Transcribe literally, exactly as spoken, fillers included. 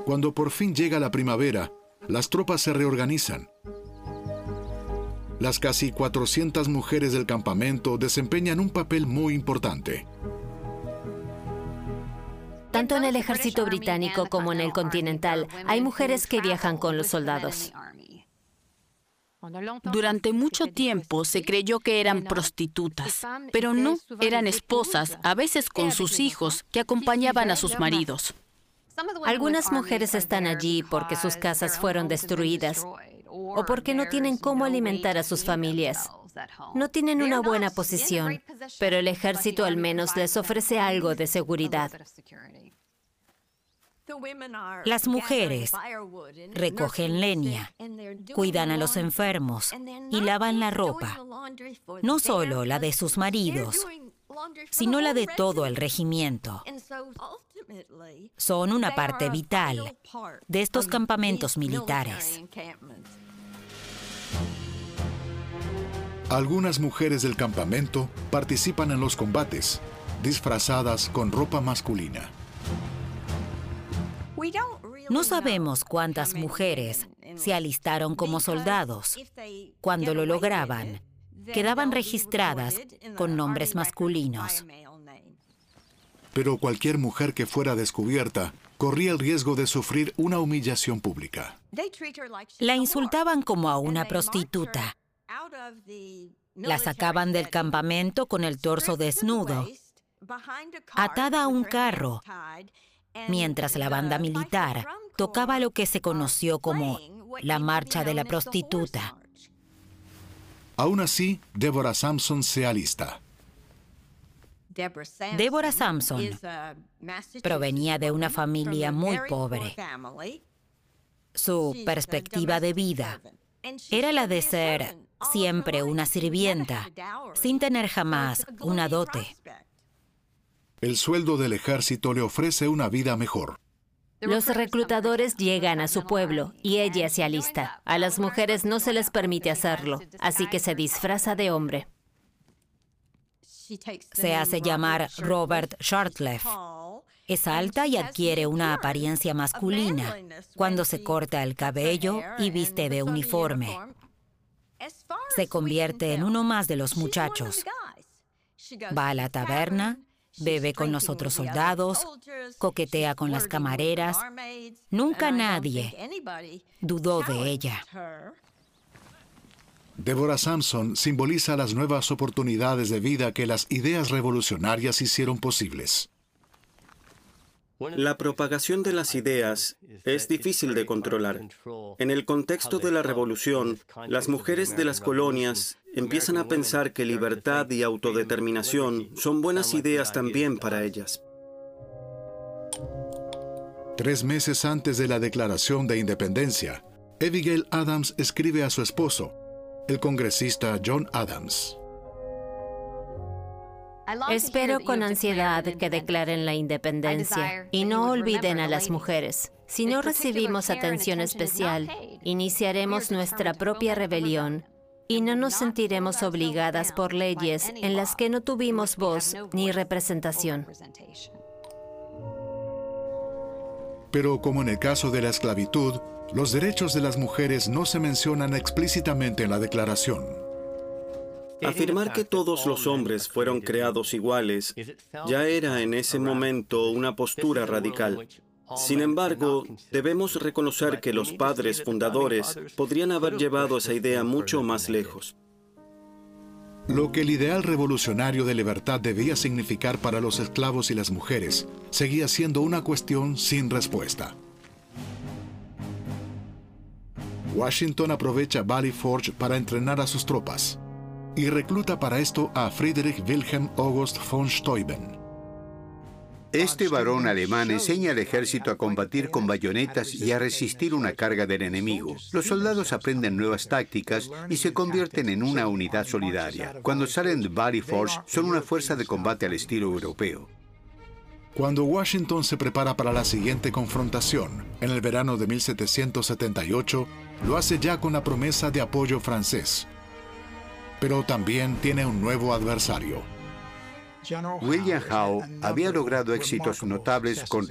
Cuando por fin llega la primavera, las tropas se reorganizan. Las casi cuatrocientas mujeres del campamento desempeñan un papel muy importante. Tanto en el ejército británico como en el continental, hay mujeres que viajan con los soldados. Durante mucho tiempo se creyó que eran prostitutas, pero no, eran esposas, a veces con sus hijos, que acompañaban a sus maridos. Algunas mujeres están allí porque sus casas fueron destruidas o porque no tienen cómo alimentar a sus familias. No tienen una buena posición, pero el ejército al menos les ofrece algo de seguridad. Las mujeres recogen leña, cuidan a los enfermos y lavan la ropa, no solo la de sus maridos, sino la de todo el regimiento. Son una parte vital de estos campamentos militares. Algunas mujeres del campamento participan en los combates, disfrazadas con ropa masculina. No sabemos cuántas mujeres se alistaron como soldados. Cuando lo lograban, quedaban registradas con nombres masculinos. Pero cualquier mujer que fuera descubierta corría el riesgo de sufrir una humillación pública. La insultaban como a una prostituta. La sacaban del campamento con el torso desnudo, atada a un carro, mientras la banda militar tocaba lo que se conoció como la Marcha de la Prostituta. Aún así, Deborah Sampson se alista. Deborah Sampson provenía de una familia muy pobre. Su perspectiva de vida era la de ser siempre una sirvienta, sin tener jamás una dote. El sueldo del ejército le ofrece una vida mejor. Los reclutadores llegan a su pueblo y ella se alista. A las mujeres no se les permite hacerlo, así que se disfraza de hombre. Se hace llamar Robert Shortleff. Es alta y adquiere una apariencia masculina cuando se corta el cabello y viste de uniforme. Se convierte en uno más de los muchachos. Va a la taberna, bebe con los otros soldados, coquetea con las camareras. Nunca nadie dudó de ella. Deborah Sampson simboliza las nuevas oportunidades de vida que las ideas revolucionarias hicieron posibles. La propagación de las ideas es difícil de controlar. En el contexto de la revolución, las mujeres de las colonias empiezan a pensar que libertad y autodeterminación son buenas ideas también para ellas. Tres meses antes de la Declaración de Independencia, Abigail Adams escribe a su esposo, el congresista John Adams. Espero con ansiedad que declaren la independencia y no olviden a las mujeres. Si no recibimos atención especial, iniciaremos nuestra propia rebelión y no nos sentiremos obligadas por leyes en las que no tuvimos voz ni representación. Pero como en el caso de la esclavitud, los derechos de las mujeres no se mencionan explícitamente en la declaración. Afirmar que todos los hombres fueron creados iguales ya era en ese momento una postura radical. Sin embargo, debemos reconocer que los padres fundadores podrían haber llevado esa idea mucho más lejos. Lo que el ideal revolucionario de libertad debía significar para los esclavos y las mujeres seguía siendo una cuestión sin respuesta. Washington aprovecha Valley Forge para entrenar a sus tropas y recluta para esto a Friedrich Wilhelm August von Steuben. Este varón alemán enseña al ejército a combatir con bayonetas y a resistir una carga del enemigo. Los soldados aprenden nuevas tácticas y se convierten en una unidad solidaria. Cuando salen de Valley Forge, son una fuerza de combate al estilo europeo. Cuando Washington se prepara para la siguiente confrontación, en el verano de mil setecientos setenta y ocho, lo hace ya con la promesa de apoyo francés. Pero también tiene un nuevo adversario. William Howe había logrado éxitos notables con